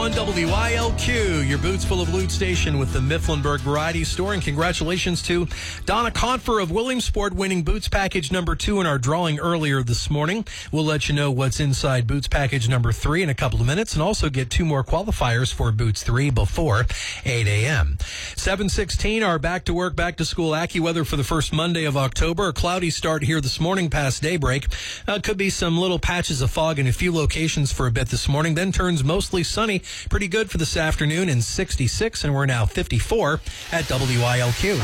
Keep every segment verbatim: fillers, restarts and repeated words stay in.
on W I L Q, your boots full of loot station with the Mifflinburg Variety Store. And congratulations to Donna Confer of Williamsport winning Boots Package number two in our drawing earlier this morning. We'll let you know what's inside Boots Package number three in a couple of minutes and also get two more qualifiers for Boots three before eight a.m. seven sixteen, our back to work, back to school AccuWeather for the first Monday of October. A cloudy start here this morning past daybreak. Uh, could be some little patches of fog in a few locations for a bit this morning, then turns mostly sunny. Pretty good for this afternoon in sixty-six, and we're now fifty-four at W I L Q.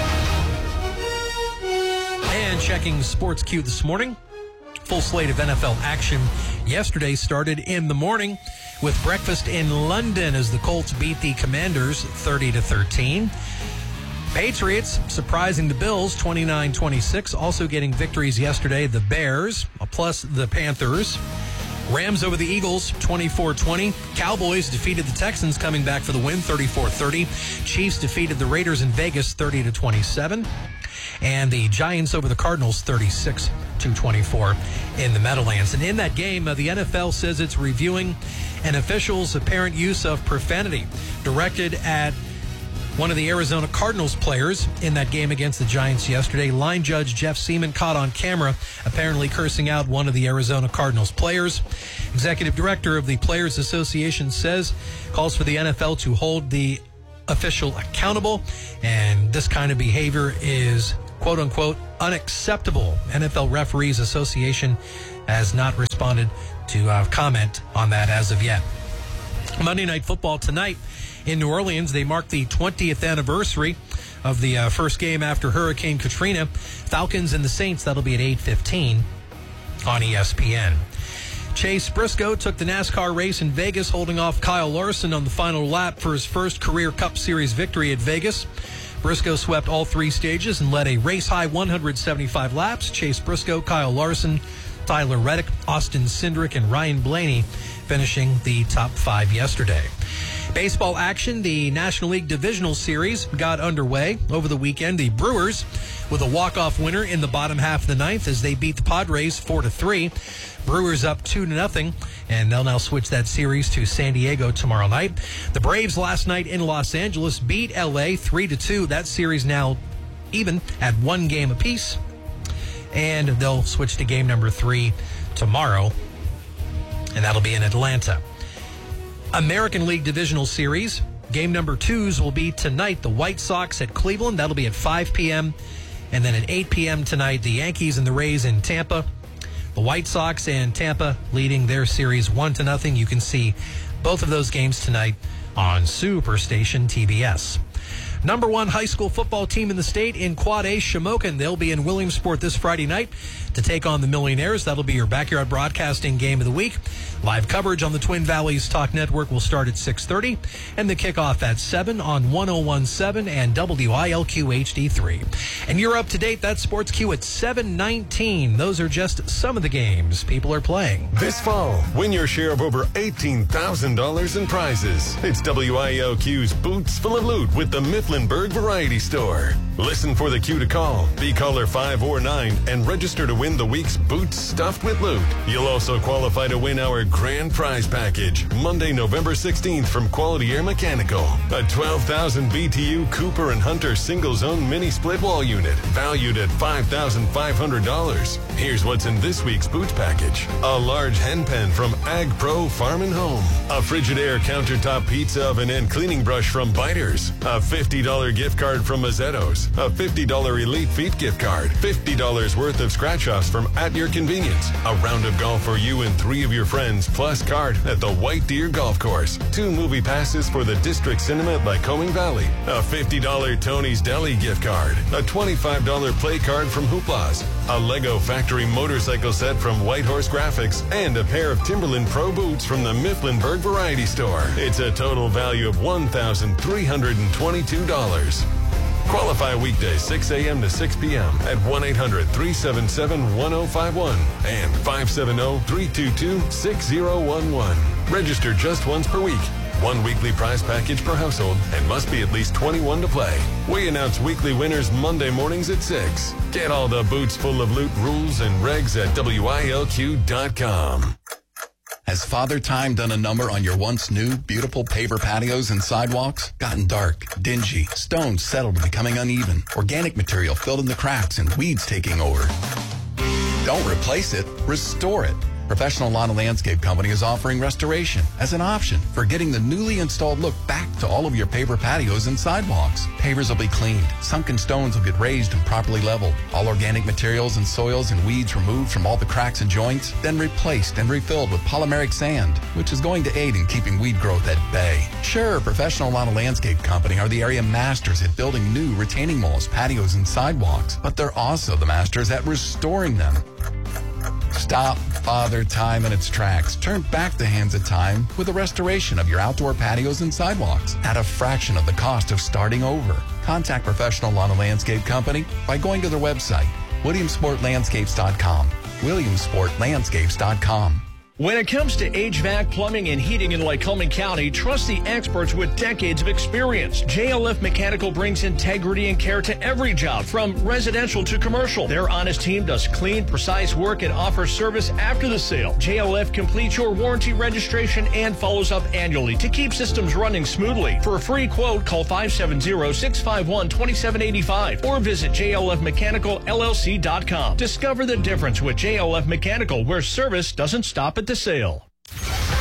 And checking Sports Q this morning. Full slate of N F L action yesterday started in the morning with breakfast in London as the Colts beat the Commanders thirty to thirteen. Patriots surprising the Bills twenty-nine twenty-six. Also getting victories yesterday, the Bears plus the Panthers. Rams over the Eagles twenty-four twenty. Cowboys defeated the Texans coming back for the win thirty-four thirty. Chiefs defeated the Raiders in Vegas thirty to twenty-seven. And the Giants over the Cardinals thirty-six to twenty-four in the Meadowlands. And in that game, uh, the N F L says it's reviewing an official's apparent use of profanity directed at one of the Arizona Cardinals players in that game against the Giants yesterday. Line judge Jeff Seaman caught on camera apparently cursing out one of the Arizona Cardinals players. Executive director of the Players Association says, calls for the N F L to hold the official accountable, and this kind of behavior is quote unquote unacceptable. N F L Referees Association has not responded to uh, comment on that as of yet. Monday Night Football tonight in New Orleans. They mark the twentieth anniversary of the uh, first game after Hurricane Katrina. Falcons and the Saints, that'll be at eight fifteen on E S P N. Chase Briscoe took the NASCAR race in Vegas, holding off Kyle Larson on the final lap for his first career Cup Series victory at Vegas. Briscoe swept all three stages and led a race-high one hundred seventy-five laps. Chase Briscoe, Kyle Larson, Tyler Reddick, Austin Cindric, and Ryan Blaney finishing the top five yesterday. Baseball action, the National League Divisional Series got underway over the weekend. The Brewers with a walk-off winner in the bottom half of the ninth as they beat the Padres four to three. Brewers up two to nothing, and they'll now switch that series to San Diego tomorrow night. The Braves last night in Los Angeles beat L A three to two. That series now even at one game apiece, and they'll switch to game number three tomorrow, and that'll be in Atlanta. American League Divisional Series, game number twos will be tonight. The White Sox at Cleveland, that'll be at five p.m. And then at eight p.m. tonight, the Yankees and the Rays in Tampa. The White Sox and Tampa leading their series one to nothing. You can see both of those games tonight on Superstation T B S. Number one high school football team in the state in Quad A, Shamokin. They'll be in Williamsport this Friday night to take on the Millionaires. That'll be your backyard broadcasting game of the week. Live coverage on the Twin Valleys Talk Network will start at six thirty, and the kickoff at seven on one oh one point seven and W I L Q H D three. And you're up to date. That's Sports Q at seven nineteen. Those are just some of the games people are playing. This fall, win your share of over eighteen thousand dollars in prizes. It's W I L Q's Boots Full of Loot with the Mifflinburg Variety Store. Listen for the cue to call. Be caller five or nine and register to win the week's Boots Stuffed with Loot. You'll also qualify to win our grand prize package Monday, November sixteenth from Quality Air Mechanical. A twelve thousand B T U Cooper and Hunter single-zone mini split wall unit valued at five thousand five hundred dollars. Here's what's in this week's Boots package. A large hen pen from Ag Pro Farm and Home. A Frigidaire countertop pizza oven and cleaning brush from Biters. A fifty dollars gift card from Mazzetto's. A fifty dollars Elite Feet gift card. fifty dollars worth of scratch-offs from At Your Convenience. A round of golf for you and three of your friends, plus card at the White Deer Golf Course. Two movie passes for the District Cinema at Lycoming Valley. A fifty dollars Tony's Deli gift card. A twenty-five dollars play card from Hooplas. A Lego Factory motorcycle set from White Horse Graphics. And a pair of Timberland Pro boots from the Mifflinburg Variety Store. It's a total value of one thousand three hundred twenty-two dollars. Qualify weekdays six a.m. to six p.m. at one eight hundred three seven seven one oh five one and five seven zero three two two six zero one one. Register just once per week. One weekly prize package per household and must be at least twenty-one to play. We announce weekly winners Monday mornings at six. Get all the Boots Full of Loot rules and regs at W I L Q dot com. Has Father Time done a number on your once new, beautiful paver patios and sidewalks? Gotten dark, dingy, stones settled and becoming uneven, organic material filled in the cracks, and weeds taking over? Don't replace it, restore it. Professional Lawn and Landscape Company is offering restoration as an option for getting the newly installed look back to all of your paver patios and sidewalks. Pavers will be cleaned, sunken stones will get raised and properly leveled, all organic materials and soils and weeds removed from all the cracks and joints, then replaced and refilled with polymeric sand, which is going to aid in keeping weed growth at bay. Sure, Professional Lawn and Landscape Company are the area masters at building new retaining walls, patios, and sidewalks, but they're also the masters at restoring them. Stop Father Time in its tracks. Turn back the hands of time with a restoration of your outdoor patios and sidewalks at a fraction of the cost of starting over. Contact Professional Lawn and Landscape Company by going to their website, williamsport landscapes dot com. williamsport landscapes dot com. When it comes to H V A C, plumbing, and heating in Lycoming County, trust the experts with decades of experience. J L F Mechanical brings integrity and care to every job, from residential to commercial. Their honest team does clean, precise work and offers service after the sale. J L F completes your warranty registration and follows up annually to keep systems running smoothly. For a free quote, call five seven zero, six five one, two seven eight five or visit J L F mechanical L L C dot com. Discover the difference with J L F Mechanical, where service doesn't stop at the sale.